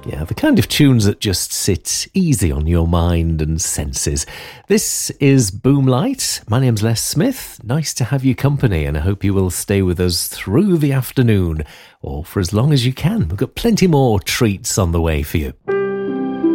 Yeah, the kind of tunes that just sit easy on your mind and senses. This is Boomlight. My name's Les Smith. Nice to have you company, and I hope you will stay with us through the afternoon, or for as long as you can. We've got plenty more treats on the way for you.